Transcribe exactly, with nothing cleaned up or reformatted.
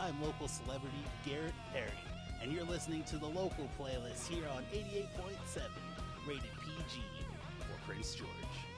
I'm local celebrity Garrett Perry, and you're listening to the local playlist here on eighty-eight point seven, rated P G for Prince George.